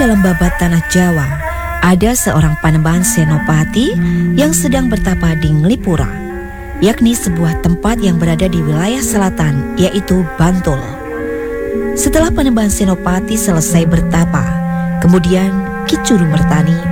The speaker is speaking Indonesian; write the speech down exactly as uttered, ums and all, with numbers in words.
dalam babat tanah Jawa, ada seorang Panembahan Senopati yang sedang bertapa di Nglipura, yakni sebuah tempat yang berada di wilayah selatan, yaitu Bantul. Setelah Panembahan Senopati selesai bertapa, kemudian Ki Curumertani